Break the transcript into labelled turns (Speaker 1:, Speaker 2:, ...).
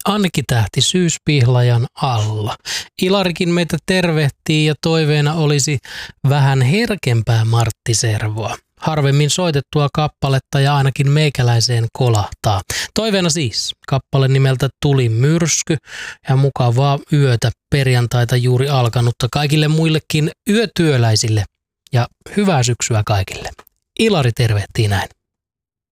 Speaker 1: Annikki Tähti Syyspihlajan alla. Ilarikin meitä tervehtii ja toiveena olisi vähän herkempää Martti Servoa. Harvemmin soitettua kappaletta ja ainakin meikäläiseen kolahtaa. Toiveena siis kappale nimeltä Tuli myrsky ja mukavaa yötä perjantaita juuri alkanutta kaikille muillekin yötyöläisille ja hyvää syksyä kaikille. Ilari tervehtii näin.